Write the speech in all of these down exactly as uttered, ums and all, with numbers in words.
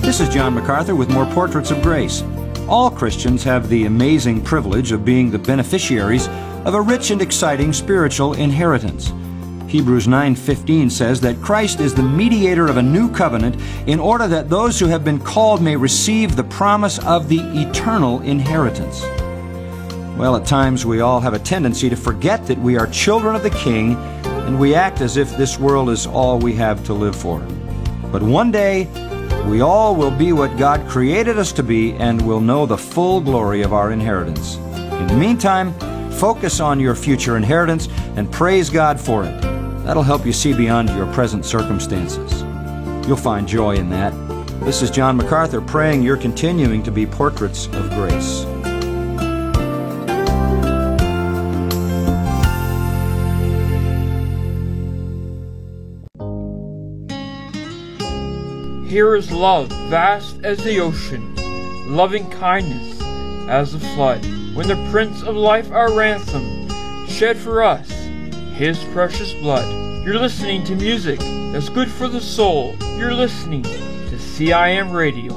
This is John MacArthur with more Portraits of Grace. All Christians have the amazing privilege of being the beneficiaries of a rich and exciting spiritual inheritance. Hebrews nine fifteen says that Christ is the mediator of a new covenant in order that those who have been called may receive the promise of the eternal inheritance. Well, at times we all have a tendency to forget that we are children of the King, and we act as if this world is all we have to live for. But one day, we all will be what God created us to be and will know the full glory of our inheritance. In the meantime, focus on your future inheritance and praise God for it. That'll help you see beyond your present circumstances. You'll find joy in that. This is John MacArthur praying you're continuing to be portraits of grace. Here is love vast as the ocean, loving kindness as the flood. When the Prince of Life, our ransom, shed for us His precious blood. You're listening to music that's good for the soul. You're listening to C I M Radio.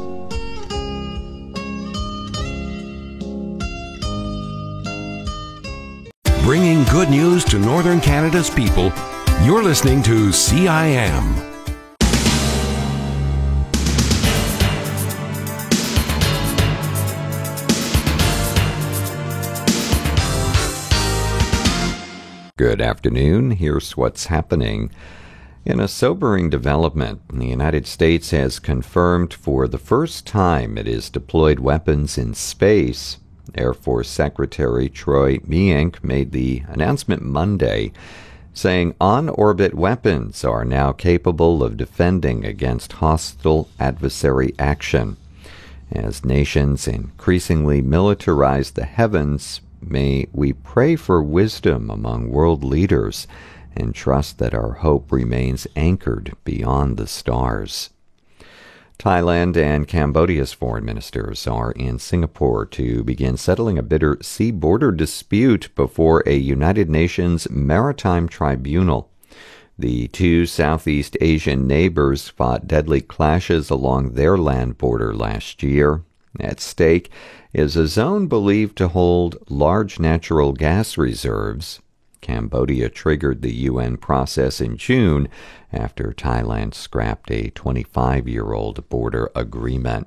Bringing good news to Northern Canada's people, you're listening to C I M. Good afternoon. Here's what's happening. In a sobering development, the United States has confirmed for the first time it has deployed weapons in space. Air Force Secretary Troy Meehank made the announcement Monday, saying on-orbit weapons are now capable of defending against hostile adversary action. As nations increasingly militarize the heavens, may we pray for wisdom among world leaders and trust that our hope remains anchored beyond the stars. Thailand and Cambodia's foreign ministers are in Singapore to begin settling a bitter sea border dispute before a United Nations Maritime Tribunal. The two Southeast Asian neighbors fought deadly clashes along their land border last year. At stake is a zone believed to hold large natural gas reserves. Cambodia triggered the U N process in June after Thailand scrapped a twenty-five-year-old border agreement.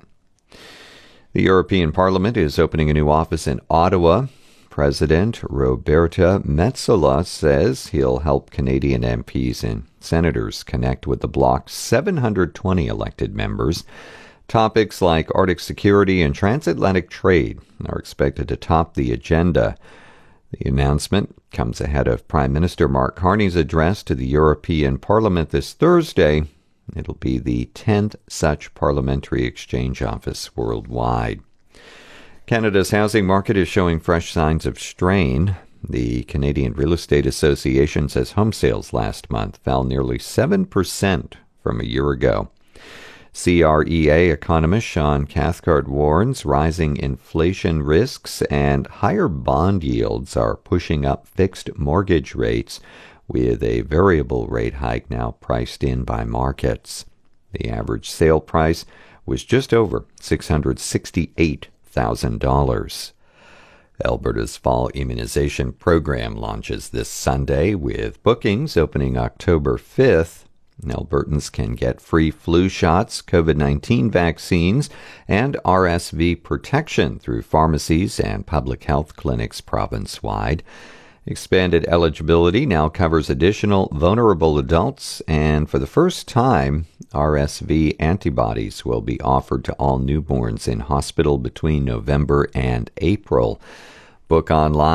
The European Parliament is opening a new office in Ottawa. President Roberta Metsola says he'll help Canadian M Ps and senators connect with the bloc's seven hundred twenty elected members. Topics like Arctic security and transatlantic trade are expected to top the agenda. The announcement comes ahead of Prime Minister Mark Carney's address to the European Parliament this Thursday. It'll be the tenth such parliamentary exchange office worldwide. Canada's housing market is showing fresh signs of strain. The Canadian Real Estate Association says home sales last month fell nearly seven percent from a year ago. C R E A economist Sean Cathcart warns rising inflation risks and higher bond yields are pushing up fixed mortgage rates, with a variable rate hike now priced in by markets. The average sale price was just over six hundred sixty-eight thousand dollars. Alberta's fall immunization program launches this Sunday, with bookings opening October fifth. Albertans can get free flu shots, COVID nineteen vaccines, and R S V protection through pharmacies and public health clinics province-wide. Expanded eligibility now covers additional vulnerable adults, and for the first time, R S V antibodies will be offered to all newborns in hospital between November and April. Book online